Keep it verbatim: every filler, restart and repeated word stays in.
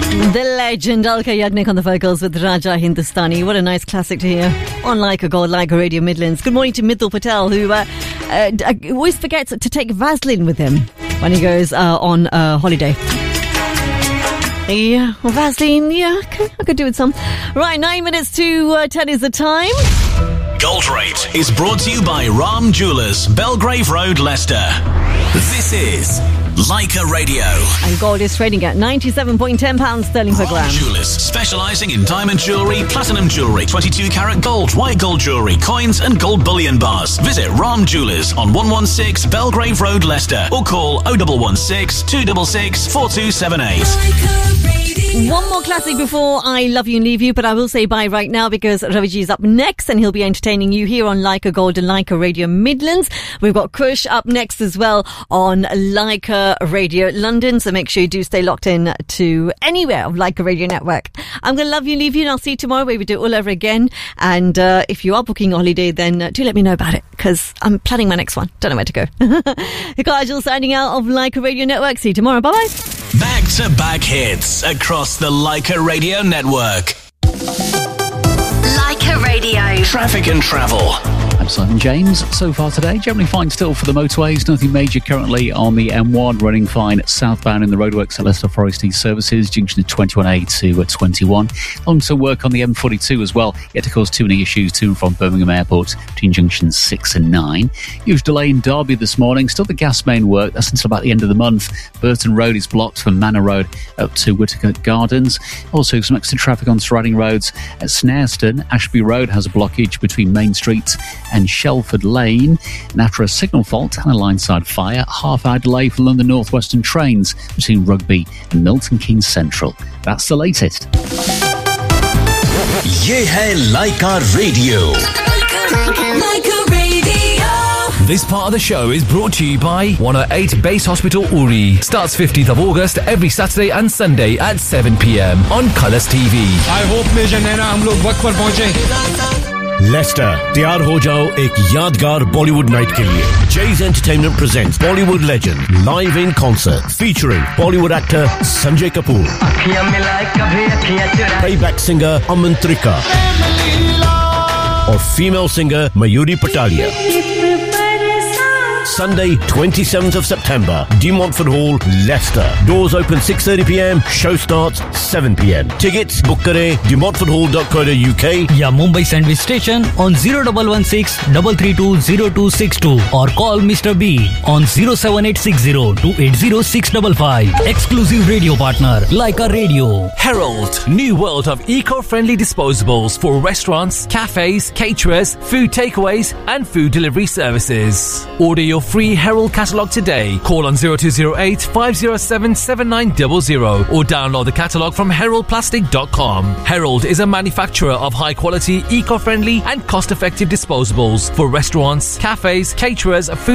The legend Alka Yagnik on the vocals with Raja Hindustani. What a nice classic to hear on Like a God, Like a Radio Midlands. Good morning to Mithil Patel, who uh, uh, always forgets to take Vaseline with him when he goes uh, on uh, holiday. Yeah, well, Vaseline, yeah, okay, I could do with some. Right, nine minutes to uh, ten is the time. Gold Rate is brought to you by Ram Jewellers, Belgrave Road, Leicester. This is Leica Radio. And gold is trading at ninety-seven point one zero pounds sterling per gram. Ram Jewellers, specialising in diamond jewellery, platinum jewellery, twenty-two carat gold, white gold jewellery, coins and gold bullion bars. Visit Ram Jewellers on one one six Belgrave Road, Leicester, or call oh one one six, two six six, four two seven eight. One more classic before I love you and leave you, but I will say bye right now because Raviji is up next and he'll be entertaining you here on Leica Gold and Leica Radio Midlands. We've got Kush up next as well on Leica Radio London, so make sure you do stay locked in to anywhere of Leica Radio Network. I'm going to love you and leave you, and I'll see you tomorrow where we do it all over again. And uh, if you are booking a holiday, then uh, do let me know about it because I'm planning my next one. Don't know where to go. Kajal signing out of Leica Radio Network. See you tomorrow. Bye-bye. Back-to-back hits across the Leica Radio Network. Leica Radio. Traffic and travel. I'm Simon James. So far today, generally fine still for the motorways. Nothing major currently on the M one, running fine southbound in the roadworks at Leicester Forest East Services, junction of twenty-one A to twenty-one. Long-term work on the M forty-two as well, yet to cause too many issues to and from Birmingham Airport between junctions six and nine. Huge delay in Derby this morning. Still the gas main work. That's until about the end of the month. Burton Road is blocked from Manor Road up to Whittaker Gardens. Also some extra traffic on surrounding roads at Snareston. Ashby Road has a blockage between Main Street and Shelford Lane, and after a signal fault and a line-side fire, half-hour delay for London North Western trains between Rugby and Milton Keynes Central. That's the latest. Ye hai Leica Radio. Leica Radio. This part of the show is brought to you by one oh eight Base Hospital Uri. Starts fifteenth of August every Saturday and Sunday at seven p.m. on Colours T V. I hope Major Naina hum log waqt par pahunche. Lester तैयार हो जाओ एक यादगार Bollywood night के लिए. Jay's Entertainment presents Bollywood legend live in concert featuring Bollywood actor Sanjay Kapoor, playback singer Aman Trika, or female singer Mayuri Patalia. Sunday, twenty-seventh of September, De Montfort Hall, Leicester. Doors open six thirty p.m. Show starts seven p.m. Tickets book kare de montfort hall dot co dot uk या Mumbai Sandwich Station on zero one one six, three three two, zero two six two or call Mister B on zero seven eight six zero, two eight zero six five five. Exclusive radio partner Leica Radio. Herald, new world of eco-friendly disposables for restaurants, cafes, caterers, food takeaways and food delivery services. Order your free Herald catalogue today. Call on zero two zero eight, five zero seven, seven nine zero zero or download the catalogue from herald plastic dot com. Herald is a manufacturer of high-quality, eco-friendly and cost-effective disposables for restaurants, cafes, caterers, food